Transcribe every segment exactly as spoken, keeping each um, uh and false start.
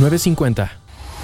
nueve cincuenta.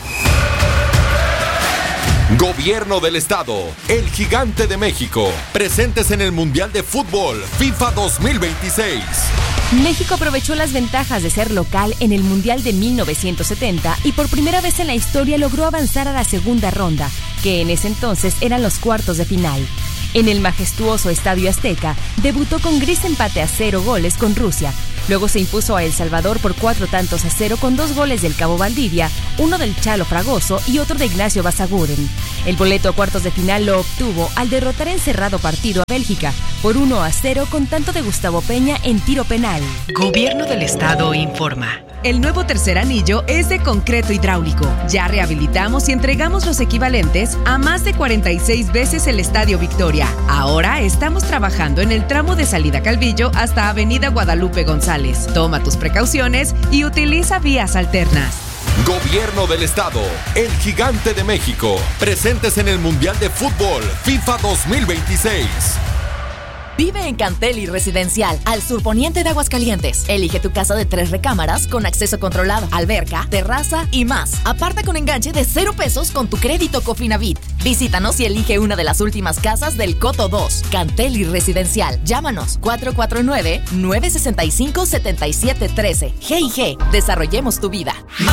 Gobierno del Estado, el Gigante de México, presentes en el Mundial de Fútbol FIFA dos mil veintiséis. México aprovechó las ventajas de ser local en el Mundial de mil novecientos setenta y por primera vez en la historia logró avanzar a la segunda ronda, que en ese entonces eran los cuartos de final. En el majestuoso Estadio Azteca, debutó con gris empate a cero goles con Rusia. Luego se impuso a El Salvador por cuatro tantos a cero con dos goles del Cabo Valdivia, uno del Chalo Fragoso y otro de Ignacio Basaguren. El boleto a cuartos de final lo obtuvo al derrotar en cerrado partido a Bélgica por uno a cero con tanto de Gustavo Peña en tiro penal. Gobierno del Estado informa. El nuevo tercer anillo es de concreto hidráulico. Ya rehabilitamos y entregamos los equivalentes a más de cuarenta y seis veces el Estadio Victoria. Ahora estamos trabajando en el tramo de salida Calvillo hasta Avenida Guadalupe González. Toma tus precauciones y utiliza vías alternas. Gobierno del Estado, el Gigante de México, presentes en el Mundial de Fútbol FIFA dos mil veintiséis. Vive en Cantelli Residencial, al surponiente de Aguascalientes. Elige tu casa de tres recámaras con acceso controlado, alberca, terraza y más. Aparta con enganche de cero pesos con tu crédito Cofinavit. Visítanos y elige una de las últimas casas del Coto dos. Cantelli Residencial. Llámanos cuatro cuatro nueve, nueve seis cinco, siete siete uno tres. G y G. Desarrollemos tu vida.